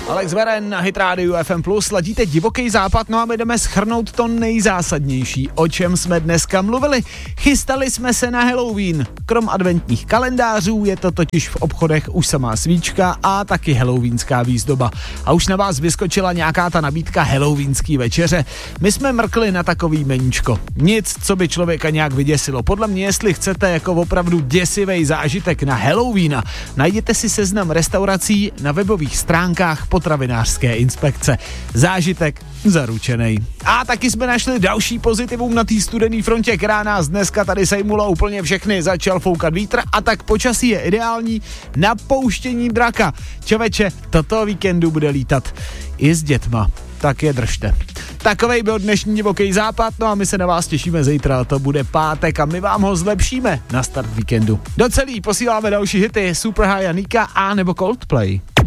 Alex Veren na Hit Radio FM+, ladíte Divoký západ, no a my jdeme shrnout to nejzásadnější, o čem jsme dneska mluvili. Chystali jsme se na Halloween. Krom adventních kalendářů je to totiž v obchodech už samá svíčka a taky halloweenská výzdoba. A už na vás vyskočila nějaká ta nabídka halloweenský večeře. My jsme mrkli na takový meníčko. Nic, co by člověka nějak vyděsilo. Podle mě, jestli chcete jako opravdu děsivý zážitek na Halloweena, najděte si seznam restaurací na webových stránkách Potravinářské inspekce. Zážitek zaručenej. A taky jsme našli další pozitivum na té studený frontě, která nás dneska tady sejmula úplně všechny. Začal foukat vítr a tak počasí je ideální na pouštění draka. Čověče, toto víkendu bude lítat i s dětma. Tak je držte. Takovej byl dnešní Divoký západ, no a my se na vás těšíme zítra, to bude pátek a my vám ho zlepšíme na start víkendu. Do celý posíláme další hity Super High a Nika a nebo Coldplay.